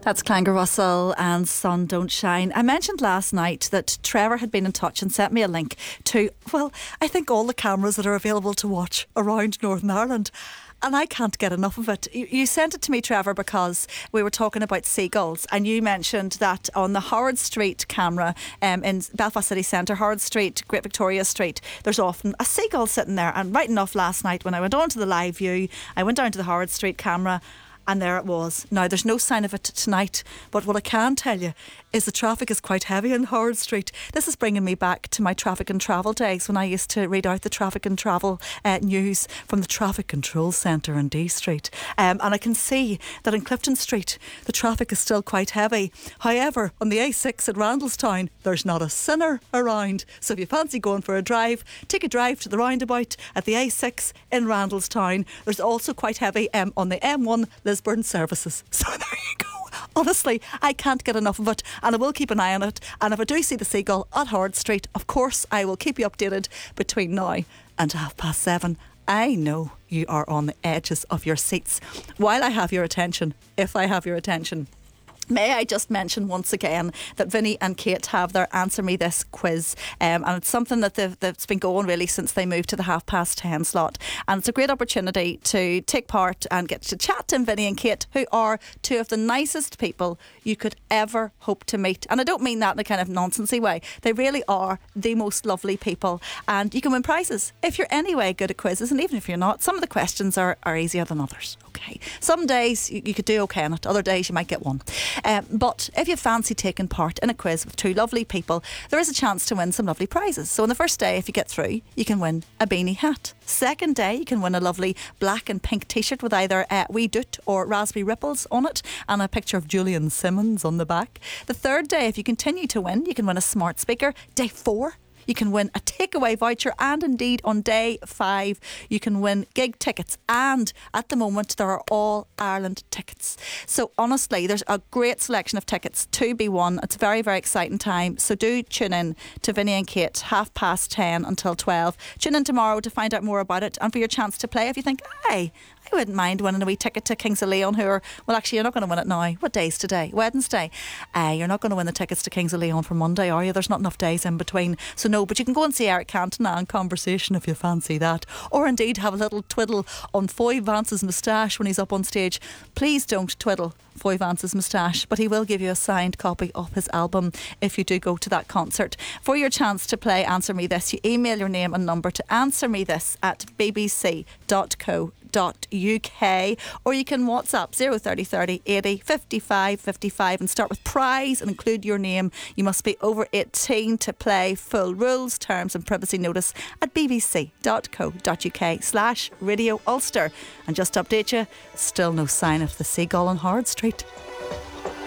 That's Clangar Russell and Sun Don't Shine. I mentioned last night that Trevor had been in touch and sent me a link to, well, I think all the cameras that are available to watch around Northern Ireland. And I can't get enough of it. You sent it to me, Trevor, because we were talking about seagulls, and you mentioned that on the Howard Street camera in Belfast City Centre, Howard Street, Great Victoria Street, there's often a seagull sitting there. And right enough, last night when I went on to the live view, I went down to the Howard Street camera, and there it was. Now, there's no sign of it tonight, but what I can tell you is the traffic is quite heavy on Howard Street. This is bringing me back to my traffic and travel days when I used to read out the traffic and travel news from the Traffic Control Centre in D Street. And I can see that in Clifton Street, the traffic is still quite heavy. However, on the A6 at Randallstown, there's not a sinner around. So if you fancy going for a drive, take a drive to the roundabout at the A6 in Randallstown. There's also quite heavy on the M1 Lisburn services. So there you go. Honestly, I can't get enough of it, and I will keep an eye on it. And if I do see the seagull at Howard Street, of course I will keep you updated between now and 7:30. I know you are on the edges of your seats. While I have your attention, if I have your attention, may I just mention once again that Vinny and Kate have their Answer Me This quiz, and it's something that's been going really since they moved to the 10:30 slot, and it's a great opportunity to take part and get to chat to Vinny and Kate, who are two of the nicest people you could ever hope to meet. And I don't mean that in a kind of nonsensy way. They really are the most lovely people, and you can win prizes if you're anyway good at quizzes. And even if you're not, some of the questions are easier than others. Okay, some days you could do okay on it, other days you might get one. But if you fancy taking part in a quiz with two lovely people, there is a chance to win some lovely prizes. So on the first day, if you get through, you can win a beanie hat. Second day, you can win a lovely black and pink t-shirt with either Wee Doot or Raspberry Ripples on it, and a picture of Julian Simmons on the back. The third day, if you continue to win, you can win a smart speaker. Day 4, you can win a takeaway voucher, and indeed on day 5 you can win gig tickets, and at the moment there are All Ireland tickets. So honestly, there's a great selection of tickets to be won. It's a very, very exciting time, so do tune in to Vinny and Kate 10:30 until 12. Tune in tomorrow to find out more about it and for your chance to play if you think, hey, I wouldn't mind winning a wee ticket to Kings of Leon, who are, well, actually you're not going to win it now. What day is today? Wednesday. You're not going to win the tickets to Kings of Leon for Monday, are you? There's not enough days in between. So no, but you can go and see Eric Cantona in Conversation if you fancy that. Or indeed have a little twiddle on Foy Vance's moustache when he's up on stage. Please don't twiddle Foy Vance's moustache, but he will give you a signed copy of his album if you do go to that concert. For your chance to play Answer Me This, you email your name and number to answermethis@bbc.co.uk, or you can WhatsApp 03030 80 55 55 and start with prize and include your name. You must be over 18 to play. Full rules, terms and privacy notice at bbc.co.uk/Radio Ulster. And just to update you, still no sign of the seagull on Howard Street.